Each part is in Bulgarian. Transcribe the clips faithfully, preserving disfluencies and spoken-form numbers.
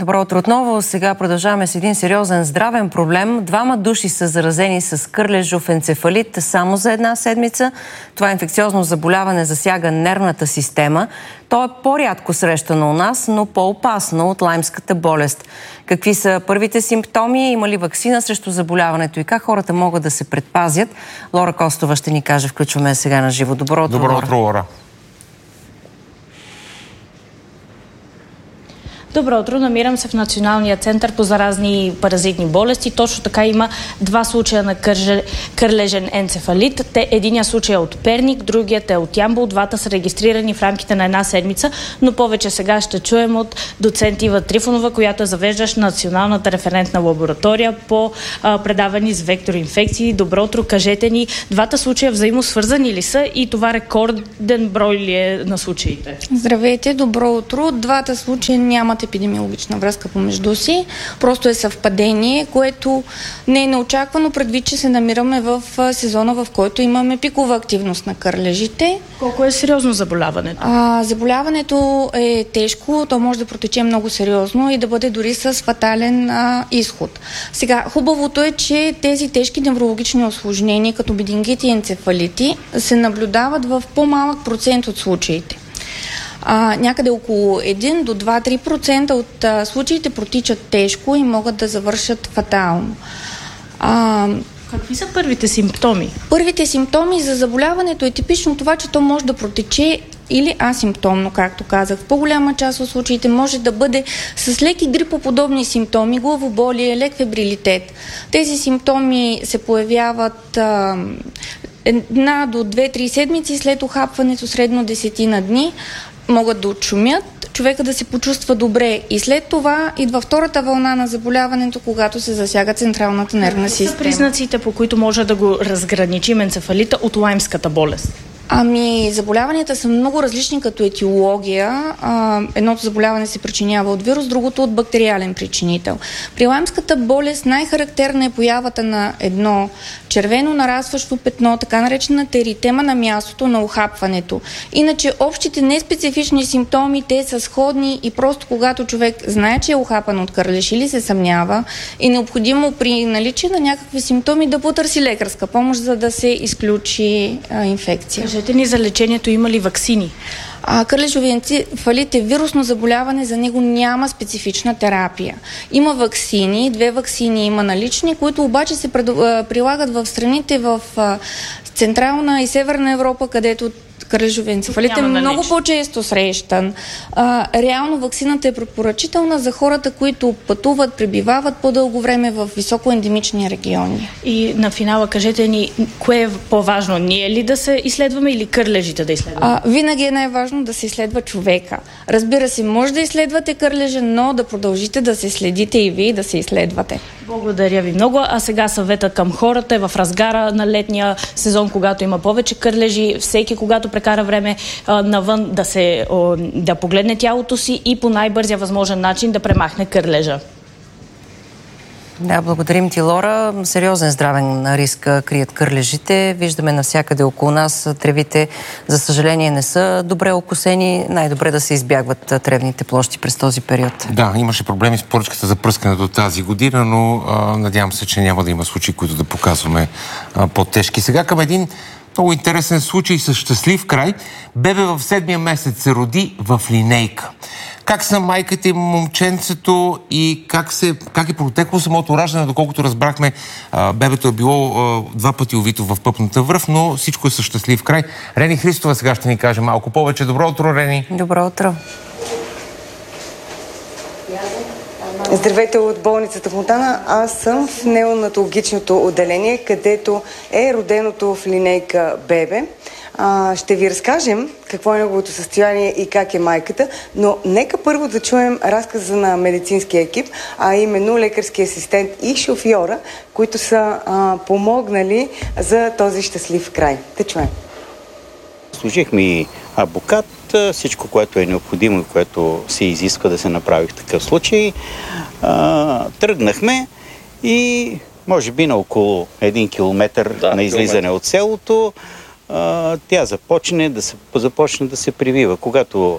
Добро утро отново. Сега продължаваме с един сериозен здравен проблем. Двама души са заразени с кърлежов енцефалит само за една седмица. Това инфекциозно заболяване засяга нервната система. То е по-рядко срещано у нас, но по-опасно от лаймската болест. Какви са първите симптоми? Има ли ваксина срещу заболяването и как хората могат да се предпазят? Лора Костова ще ни каже. Включваме сега на живо. Добро утро, Добро утро, Лора. Добро утро, намирам се в Националния център по заразни паразитни болести. Точно така има два случая на кърже, кърлежен енцефалит. Те, единия случай е от Перник, другият е от Ямбол. Двата са регистрирани в рамките на една седмица, но повече сега ще чуем от доцент Ива Трифонова, която е завеждащ Националната референтна лаборатория по а, предавани с вектор инфекции. Добро утро, кажете ни, двата случая взаимосвързани ли са и това рекорден брой ли е на случаите? Здравейте, добро утро. Двата случая нямат епидемиологична връзка помежду си. Просто е съвпадение, което не е неочаквано предвид, че се намираме в сезона, в който имаме пикова активност на кърлежите. Колко е сериозно заболяването? А, заболяването е тежко, то може да протече много сериозно и да бъде дори с фатален а, изход. Сега, хубавото е, че тези тежки неврологични осложнения, като менингити и енцефалити, се наблюдават в по-малък процент от случаите. А, някъде около един до два-три процента от а, случаите протичат тежко и могат да завършат фатално. А, Какви са първите симптоми? Първите симптоми за заболяването е типично това, че то може да протече или асимптомно, както казах. В по-голяма част от случаите може да бъде с леки грипоподобни симптоми, главоболие, лек фебрилитет. Тези симптоми се появяват а, една до две-три седмици след ухапването, средно десетина дни. Могат да отшумят, човека да се почувства добре и след това идва втората вълна на заболяването, когато се засяга централната нервна система. Какви са признаците, по които може да го разграничим енцефалита от лаймската болест? Ами, заболяванията са много различни като етиология. А, едното заболяване се причинява от вирус, другото от бактериален причинител. При лаймската болест най-характерна е появата на едно червено нарастващо петно, така наречената еритема на мястото на ухапването. Иначе общите неспецифични симптоми, те са сходни и просто когато човек знае, че е ухапан от кърлеж или се съмнява, е необходимо при наличие на някакви симптоми да потърси лекарска помощ, за да се изключи а, инфекция. Кажете ни за лечението, има ли ваксини? А, кърлежовия енцефалит е вирусно заболяване, за него няма специфична терапия. Има ваксини, две ваксини има налични, които обаче се пред, а, прилагат в страните в а, Централна и Северна Европа, където кърлежовия енцефалит е много по-често срещан. А, реално ваксината е препоръчителна за хората, които пътуват, пребивават по-дълго време в високоендемични региони. И на финала кажете ни, кое е по-важно? Ние ли да се изследваме или кърлежите да изследваме? А, винаги е най-важно да се изследва човека. Разбира се, може да изследвате кърлежа, но да продължите да се следите и вие да се изследвате. Благодаря ви много. А сега съвета към хората е в разгара на летния сезон, когато има повече кърлежи. Всеки, когато прекара време а, навън, да, се, о, да погледне тялото си и по най-бързия възможен начин да премахне кърлежа. Да, благодарим ти, Лора. Сериозен здравен риск крият кърлежите. Виждаме навсякъде около нас тревите, за съжаление, не са добре окосени. Най-добре да се избягват тревните площи през този период. Да, имаше проблеми с поръчката за пръскането тази година, но а, надявам се, че няма да има случаи, които да показваме а, по-тежки. Сега към един много интересен случай с щастлив край. Бебе в седмия месец се роди в линейка. Как са майката и момченцето и как, се, как е протекло самото раждане, доколкото разбрахме, а, бебето е било а, два пъти увито в пъпната връв, но всичко е със щастлив край. Рени Христова сега ще ни каже малко повече. Добро утро, Рени! Добро утро! Здравейте от болницата в Монтана. Аз съм в неонатологичното отделение, където е роденото в линейка бебе. А, ще ви разкажем какво е неговото състояние и как е майката, но нека първо да чуем разказа на медицинския екип, а именно лекарски асистент и шофьора, които са а, помогнали за този щастлив край. Да чуем. Служихме и абокат, всичко, което е необходимо и което се изисква да се направи в такъв случай. А, тръгнахме и може би на около един километър да, на излизане километр. От селото а, тя започне да се, започне да се привива. Когато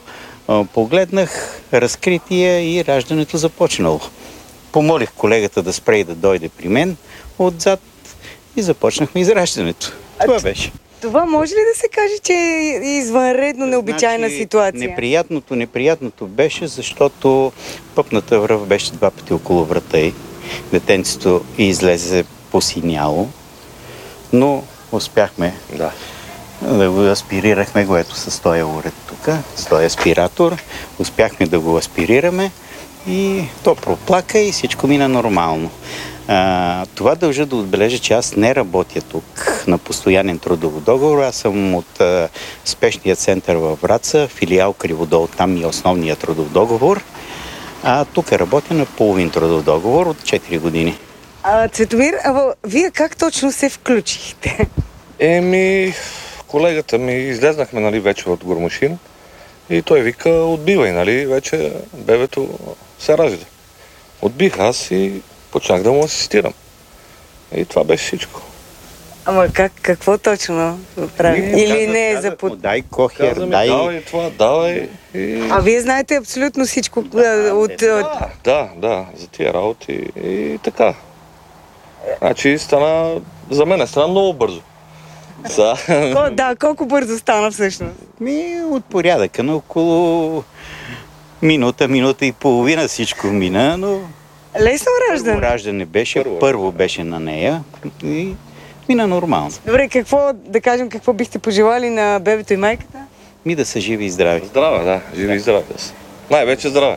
Погледнах разкритие и раждането започнало. Помолих колегата да спре и да дойде при мен отзад и започнахме израждането. Това беше. Това може ли да се каже, че е извънредно необичайна значи, ситуация? Неприятното, неприятното беше, защото пъпната връв беше два пъти около врата й. Детенцето излезе посиняло, но успяхме да, да го аспирирахме, го ето с този уред тук, с този аспиратор. Успяхме да го аспирираме и то проплака и всичко мина нормално. А, това дължа да отбележа, че аз не работя тук на постоянен трудов договор. Аз съм от а, спешния център във Враца, филиал Криводол, там и основният трудов договор. А тук работя на половин трудов договор от четири години. А, Цветомир, а вие как точно се включихте? Еми, колегата ми, излезнахме, нали, вече от Гормушин и той вика, отбивай, нали, вече бебето се ражда. Отбих аз и почнах да му асистирам. И това беше всичко. Ама как, какво точно прави? Или казах, не е за под... Дай кохер, Каза ми, дай... давай това, давай. И... А вие знаете абсолютно всичко да, от... Да, да, да, за тия работи и така. Значи стана, за мен стана много бързо. Да. Ко, да, колко бързо стана всъщност? Ми от порядъка на около минута, минута и половина всичко мина, но... Лесно раждане? Първо раждане беше, първо, първо беше на нея и мина нормално. Добре, какво, да кажем, какво бихте пожелали на бебето и майката? Ми да са живи и здрави. Здраве, да, живи и здрави да са. Най-вече здраве.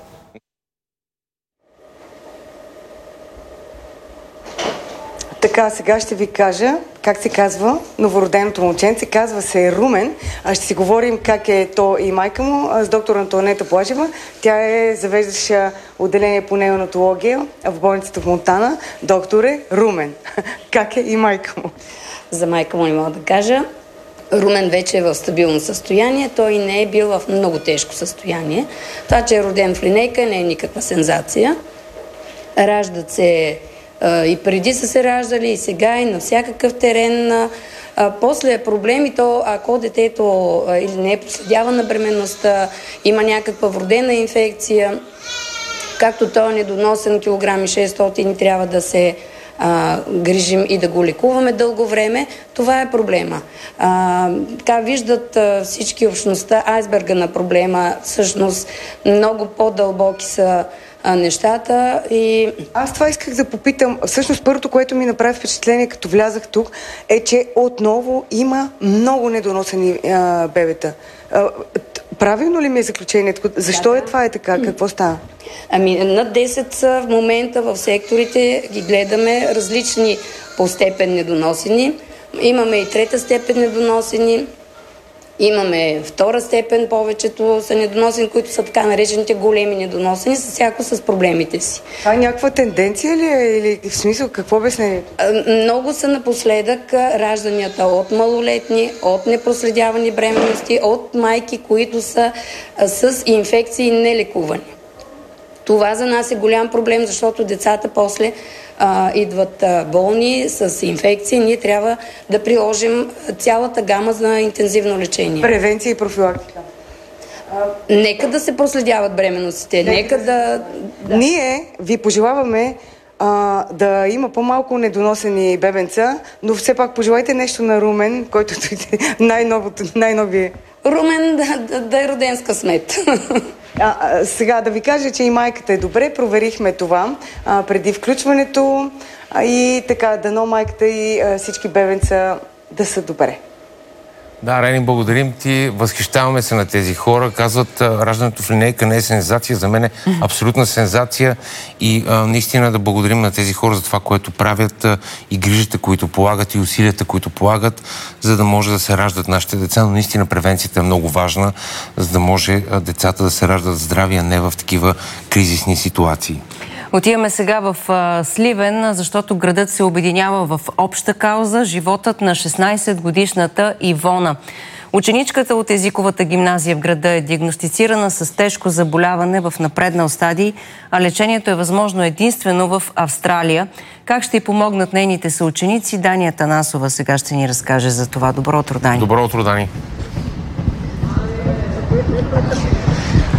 Така, сега ще ви кажа как се казва новороденото момченце. Казва се Румен. А ще си говорим как е то и майка му с доктор Антоанета Блажева. Тя е завеждаща отделение по неонатология в болницата в Монтана. Докторе, Румен. Как е и майка му? За майка му не мога да кажа. Румен вече е в стабилно състояние. Той не е бил в много тежко състояние. Това, че е роден в линейка, не е никаква сензация. Раждат се и преди са се раждали, и сега, и на всякакъв терен. А, после е проблем и то, ако детето а, или не е проследява на бременността, има някаква вродена инфекция, както той е недоносен килограми шестстотин, трябва да се а, грижим и да го лекуваме дълго време, това е проблема. А, така виждат а, всички общността, айсберга на проблема, всъщност много по-дълбоки са нещата и... Аз това исках да попитам. Всъщност първото, което ми направи впечатление, като влязах тук, е, че отново има много недоносени а, бебета. А, правилно ли ми е заключението? Защо да, е това е така? Какво става? Ами над десет са в момента в секторите, ги гледаме, различни по степен недоносени. Имаме и трета степен недоносени. Имаме втора степен, повечето са недоносени, които са така наречените големи недоносени, с всяко с проблемите си. Това е някаква тенденция ли е? Или в смисъл какво обяснението? Много са напоследък ражданията от малолетни, от непроследявани бременности, от майки, които са с инфекции нелекувани. Това за нас е голям проблем, защото децата после а, идват а, болни с инфекции. Ние трябва да приложим цялата гама за интензивно лечение. Превенция и профилактика. А, нека да се проследяват бременностите. Нека, нека да, да... Ние ви пожелаваме а, да има по-малко недоносени бебенца, но все пак пожелайте нещо на Румен, който е най-новото, най-новия. Румен да, да, да е роден с късмет. А, а, сега да ви кажа, че и майката е добре. Проверихме това а, преди включването а, и така, дано майката и а, всички бебенца да са добре. Да, Рени, благодарим ти. Възхищаваме се на тези хора. Казват, раждането в линейка не е сензация. За мен е абсолютна сензация и а, наистина да благодарим на тези хора за това, което правят а, и грижите, които полагат и усилията, които полагат, за да може да се раждат нашите деца. Но наистина превенцията е много важна, за да може а, децата да се раждат здрави, а не в такива кризисни ситуации. Отиваме сега в а, Сливен, защото градът се обединява в обща кауза – животът на шестнайсетгодишната Ивона. Ученичката от езиковата гимназия в града е диагностицирана с тежко заболяване в напреднал стадий, а лечението е възможно единствено в Австралия. Как ще й помогнат нейните съученици? Дания Танасова сега ще ни разкаже за това. Добро утро, Дани. Добро утро, Дани.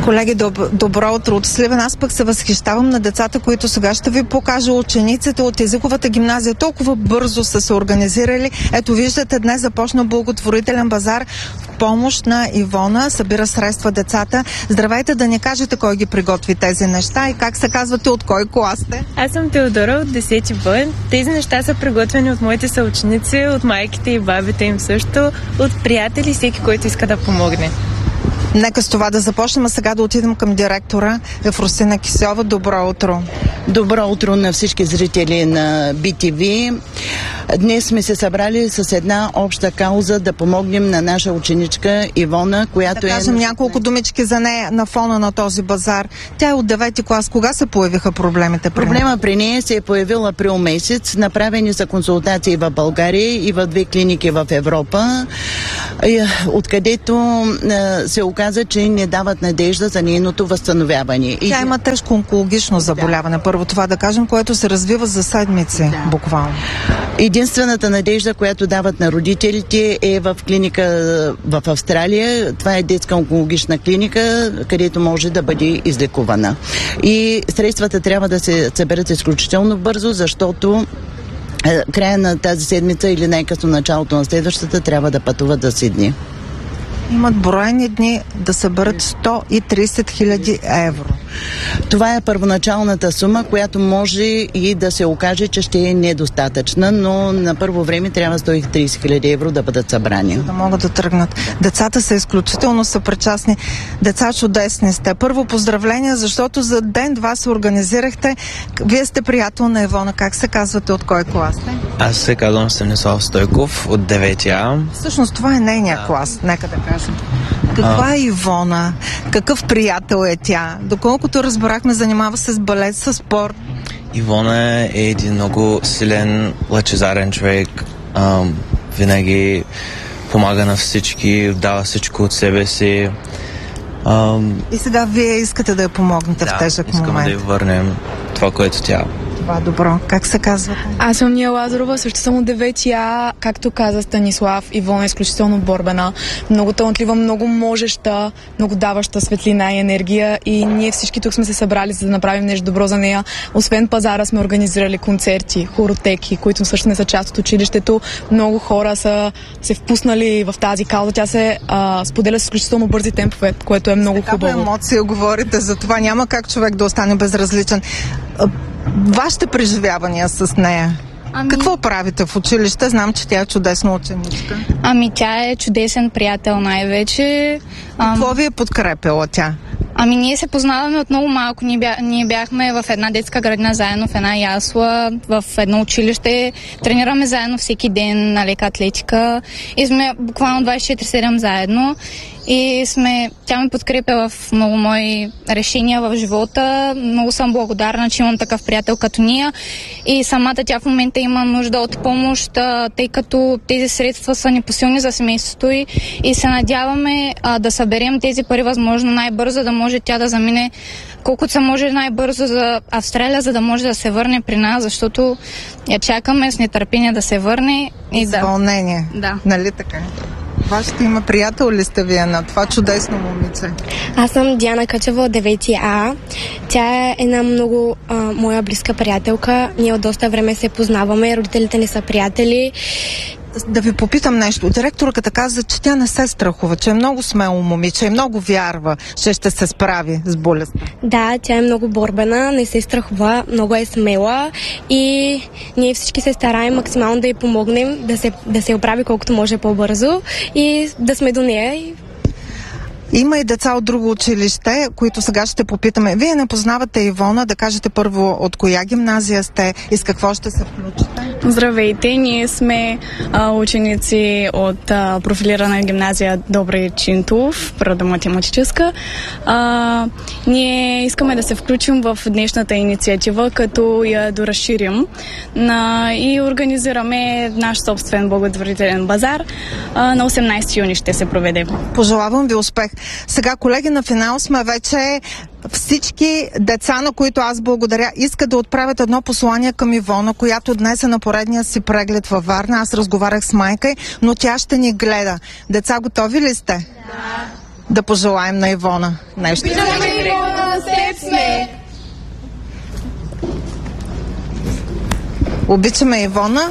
Колеги, доб- добро утро от Сливен. Аз пък се възхищавам на децата, които сега ще ви покажа. Учениците от езиковата гимназия толкова бързо са се организирали. Ето виждате, днес започна благотворителен базар в помощ на Ивона. Събира средства децата. Здравейте, да ни кажете кой ги приготви тези неща и как се казвате, от кой клас сте? Аз съм Теодора от десети Б. Тези неща са приготвени от моите съученици, от майките и бабите им също, от приятели, всеки, който иска да помогне. Нека с това да започнем, а сега да отидем към директора Ефросина Кисьова. Добро утро! Добро утро на всички зрители на Би Ти Ви. Днес сме се събрали с една обща кауза да помогнем на наша ученичка Ивона, която да е... Да кажем няколко думички за нея на фона на този базар. Тя е от девети клас. Кога се появиха проблемите? При Проблема при нея се е появил април месец. Направени са консултации в България и в две клиники в Европа, откъдето се оказа, че не дават надежда за нейното възстановяване. Тя има тежко онкологично заболяване. Да. Първо това да кажем, което се развива за седмици, да. Буквално. Единствената надежда, която дават на родителите, е в клиника в Австралия. Това е детска онкологична клиника, където може да бъде излекувана. И средствата трябва да се съберат изключително бързо, защото края на тази седмица или най-късно началото на следващата трябва да пътуват за Сидни. Имат броени дни да съберат сто и тридесет хиляди евро. Това е първоначалната сума, която може и да се окаже, че ще е недостатъчна, но на първо време трябва сто и тридесет хиляди евро да бъдат събрани. За да могат да тръгнат. Децата са изключително съпричастни. Деца чудесни сте. Първо поздравления, защото за ден-два се организирахте. Вие сте приятел на Ивона. Как се казвате, от кой клас сте? Аз се казвам Станислав Стойков от девети А. Всъщност това е нейния клас, нека да кажем. Каква е Ивона? Какъв приятел е тя? Доколкото разбрахме, занимава се с балет, с спорт. Ивона е един много силен, лъчезарен човек. Ам, винаги помага на всички, дава всичко от себе си. Ам... И сега вие искате да я помогнете да, в тежък момент. Да, искаме да й върнем това, което тя... Това добро. Как се казвате? Аз съм Ния Лазарова, също съм от девети А. Както каза Станислав, Ивона е изключително борбена, много талантлива, много можеща, много даваща светлина и енергия, и ние всички тук сме се събрали, за да направим нещо добро за нея. Освен пазара сме организирали концерти, хоротеки, които всъщност не са част от училището. Много хора са се впуснали в тази кауза. Тя се а, споделя с изключително бързи темпове, което е много хубаво. С такава емоция говорите за това. Няма как човек да остане безразличен. Вашите преживявания с нея? Ами... Какво правите в училище? Знам, че тя е чудесна ученичка. Ами тя е чудесен приятел най-вече. Какво ви е подкрепила тя? Ами ние се познаваме от много малко. Ние, бя, ние бяхме в една детска градина заедно, в една ясла, в едно училище. Тренираме заедно всеки ден на лека атлетика и сме буквално двайсет и четири седем заедно. И сме, тя ме подкрепя в много мои решения в живота. Много съм благодарна, че имам такъв приятел като ние. И самата тя в момента има нужда от помощ, тъй като тези средства са непосилни за семейството й. И се надяваме а, да съберем тези пари възможно най-бързо, да може тя да замине колкото се може най-бързо за Австралия, за да може да се върне при нас, защото я чакаме с нетърпение да се върне. И с вълнение. Да. Нали така? Вашето има приятел ли сте вие на това чудесно момиче? Аз съм Диана Къчева от девети А. Тя е една много а, моя близка приятелка. Ние от доста време се познаваме, родителите ни са приятели. Да ви попитам нещо. Директорката каза, че тя не се страхува, че е много смело момиче и много вярва, че ще се справи с болестта. Да, тя е много борбена, не се страхува, много е смела и ние всички се стараем максимално да й помогнем да се, да се оправи колкото може по-бързо и да сме до нея. Има и деца от друго училище, които сега ще попитаме. Вие не познавате Ивона, да кажете първо от коя гимназия сте и с какво ще се включите? Здравейте, ние сме а, ученици от а, профилирана гимназия Добри Чинтов, природо-математическа. А, ние искаме да се включим в днешната инициатива, като я доразширим на, и организираме наш собствен благотворителен базар. А, на осемнайсети юни ще се проведе. Пожелавам ви успех. Сега, колеги, на финал сме вече. Всички деца, на които аз благодаря, искат да отправят едно послание към Ивона, която днес е на поредния си преглед във Варна. Аз разговарях с майка, но тя ще ни гледа. Деца, готови ли сте? Да. да пожелаем на Ивона нещо. Обичаме Ивона, с теб сме! Обичаме Ивона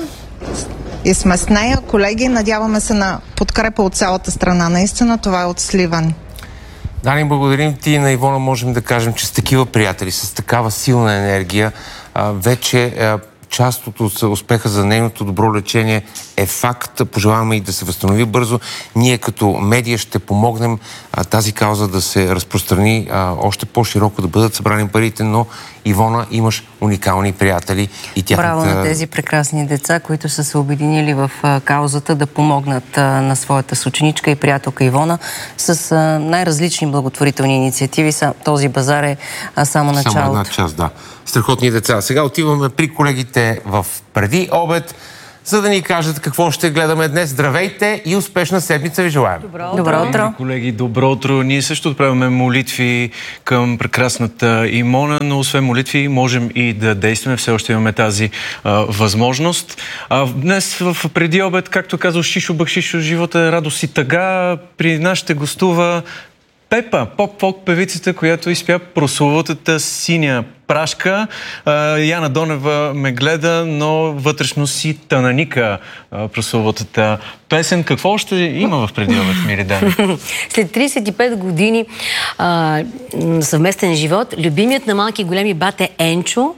и сме с нея. Колеги, надяваме се на подкрепа от цялата страна. Наистина това е от Сливен. Дани, благодарим ти. На Ивона можем да кажем, че с такива приятели, с такава силна енергия, вече част от успеха за нейното добро лечение е факт. Пожелаваме и да се възстанови бързо. Ние като медия ще помогнем а, тази кауза да се разпространи а, още по-широко, да бъдат събрани парите, но Ивона, имаш уникални приятели и тяхната... Браво на тези прекрасни деца, които са се обединили в а, каузата да помогнат а, на своята съученичка и приятелка Ивона с а, най-различни благотворителни инициативи. Са, този базар е а, само началото. Само една част, да. Страхотни деца. Сега отиваме при колегите в преди обед, за да ни кажат какво ще гледаме днес. Здравейте и успешна седмица ви желаем. Добро утро. Добро утро. Колеги, добро утро. Ние също отправяме молитви към прекрасната Имона, но освен молитви можем и да действаме. Все още имаме тази а, възможност. А, днес в преди обед, както казал Шишо Бакшишо, живота е радост и тъга. При нас ще гостува Пепа, поп-фолк певицата, която изпя прословутата Синя прашка. Яна Донева ме гледа, но вътрешно си тънаника прословутата песен. Какво още има в преди обед, мили дами? След тридесет и пет години а, съвместен живот, любимият на малки и големи бате Енчо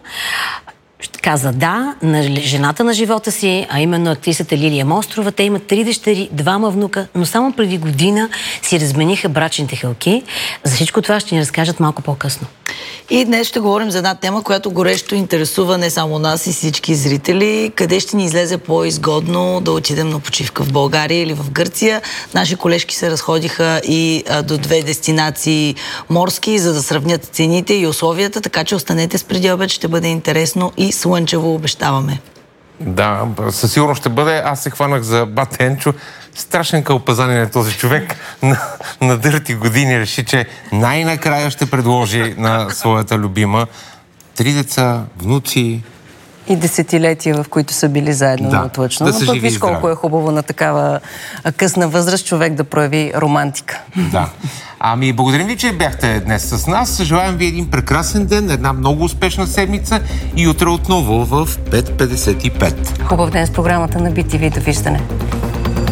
каза да на жената на живота си, а именно актрисата Лилия Мострова. Те имат три дъщери, двама внука, но само преди година си размениха брачните хълки. За всичко това ще ни разкажат малко по-късно. И днес ще говорим за една тема, която горещо интересува не само нас и всички зрители. Къде ще ни излезе по-изгодно да отидем на почивка, в България или в Гърция. Наши колежки се разходиха и а, до две дестинации морски, за да сравнят цените и условията, така че останете с преди обед, ще бъде интересно и слънчево, обещаваме. Да, със сигурност ще бъде. Аз се хванах за бат Енчо. Страшен кълпазанин е този човек. На, на дърти години реши, че най-накрая ще предложи на своята любима три деца, внуци. И десетилетия, в които са били заедно да, отлъчно. Да, но пък виж колко е хубаво на такава късна възраст човек да прояви романтика. Да. Ами, благодарим ви, че бяхте днес с нас. Желаем ви един прекрасен ден, една много успешна седмица и утре отново в пет петдесет и пет. Хубав ден с програмата на би ти ви. Довиждане.